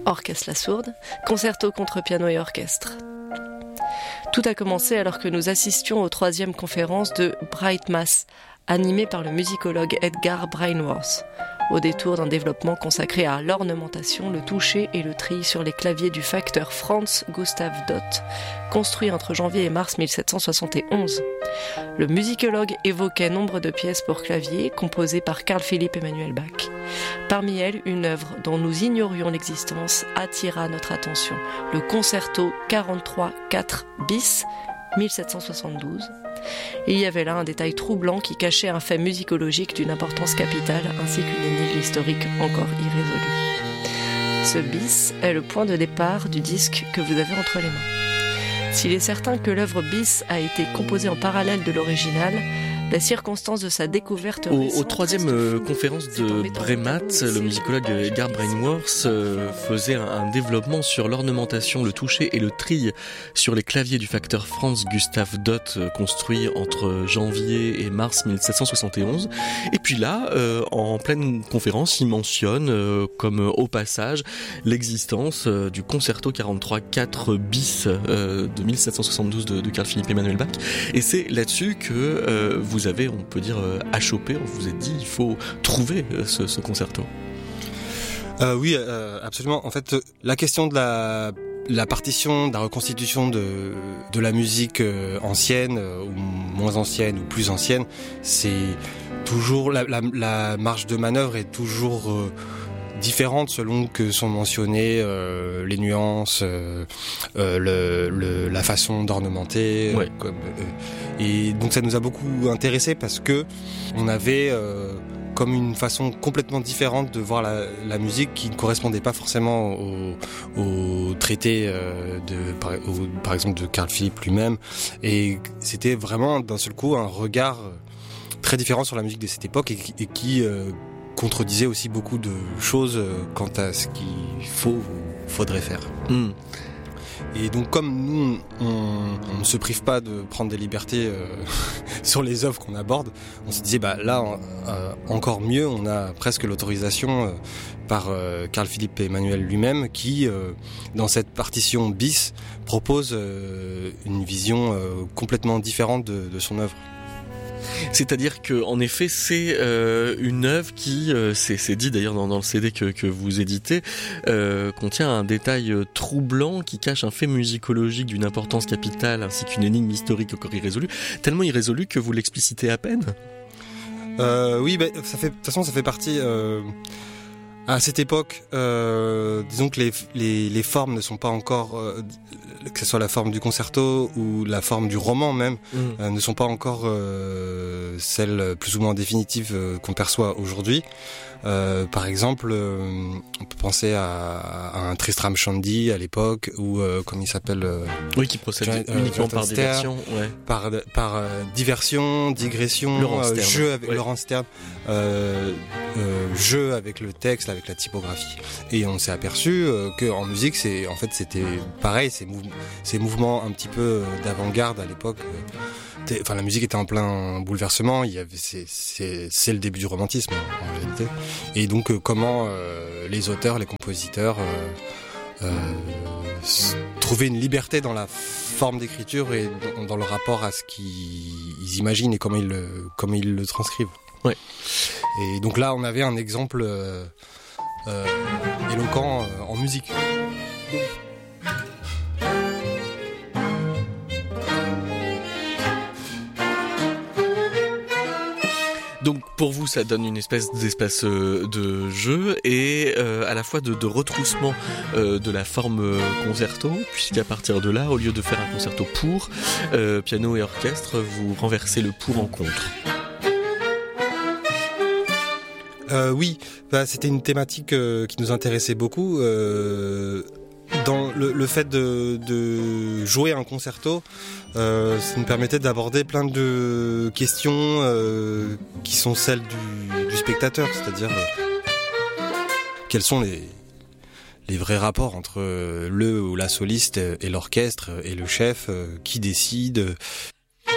orchestre La Sourde, concerto contre piano et orchestre. Tout a commencé alors que nous assistions aux 3e conférences de Bright Mass, animée par le musicologue Edgar Brainworth, au détour d'un développement consacré à l'ornementation, le toucher et le tri sur les claviers du facteur Franz Gustav Dott, construit entre janvier et mars 1771. Le musicologue évoquait nombre de pièces pour clavier composées par Carl Philipp Emanuel Bach. Parmi elles, une œuvre dont nous ignorions l'existence attira notre attention, le concerto 43-4 bis, 1772. Il y avait là un détail troublant qui cachait un fait musicologique d'une importance capitale ainsi qu'une énigme historique encore irrésolue. Ce bis est le point de départ du disque que vous avez entre les mains. S'il est certain que l'œuvre bis a été composée en parallèle de l'original, la circonstance de sa découverte Aux 3e conférence de Bremat, le musicologue Edgar Brainworth faisait un développement sur l'ornementation, le toucher et le tri sur les claviers du facteur Franz Gustav Dott, construit entre janvier et mars 1771. Et puis là, en pleine conférence, il mentionne comme au passage l'existence du concerto 43-4 bis de 1772 de Carl Philipp Emanuel Bach. Et c'est là-dessus que vous avez, on peut dire, achoppé, on vous a dit, il faut trouver ce concerto. Oui, absolument. En fait, la question de la partition, de la reconstitution de la musique ancienne, ou moins ancienne, ou plus ancienne, c'est toujours, la marge de manœuvre est toujours différentes selon que sont mentionnées les nuances, la façon d'ornementer. Ouais. Et donc ça nous a beaucoup intéressé parce que on avait comme une façon complètement différente de voir la musique qui ne correspondait pas forcément au traité par exemple de Carl Philipp lui-même. Et c'était vraiment d'un seul coup un regard très différent sur la musique de cette époque et qui contredisait aussi beaucoup de choses quant à ce qu'il faudrait faire. Et donc comme nous, on ne se prive pas de prendre des libertés sur les œuvres qu'on aborde, on se disait là encore mieux, on a presque l'autorisation par Carl Philipp Emanuel lui-même qui, dans cette partition bis, propose une vision complètement différente de son œuvre. C'est-à-dire que, en effet, c'est une œuvre qui, c'est dit d'ailleurs dans le CD que vous éditez, contient un détail troublant qui cache un fait musicologique d'une importance capitale ainsi qu'une énigme historique encore irrésolue, tellement irrésolue que vous l'explicitez à peine. Oui, de toute façon, ça fait partie. À cette époque, disons que les formes ne sont pas encore, que ce soit la forme du concerto ou la forme du roman même, ne sont pas encore celles plus ou moins définitives qu'on perçoit aujourd'hui. Par exemple, on peut penser à un Tristram Shandy à l'époque, ou comme il s'appelle, oui, qui procède uniquement par diversion, ouais. par diversion, digression, jeu avec Laurence Stern, jeu avec le texte, avec la typographie. Et on s'est aperçu que en musique, c'était pareil, ces mouvements un petit peu d'avant-garde à l'époque. La musique était en plein bouleversement. C'est le début du romantisme en réalité. Et donc comment les auteurs, les compositeurs trouvaient une liberté dans la forme d'écriture et dans le rapport à ce qu'ils imaginent et comment ils le transcrivent. Ouais. Et donc là, on avait un exemple éloquent en musique. Donc pour vous, ça donne une espèce d'espace de jeu et à la fois de retroussement de la forme concerto, puisqu'à partir de là, au lieu de faire un concerto pour piano et orchestre, vous renversez le pour en contre. Oui, c'était une thématique qui nous intéressait beaucoup. Dans le fait de jouer un concerto, ça nous permettait d'aborder plein de questions qui sont celles du spectateur, c'est-à-dire quels sont les vrais rapports entre le ou la soliste et l'orchestre et le chef, qui décide,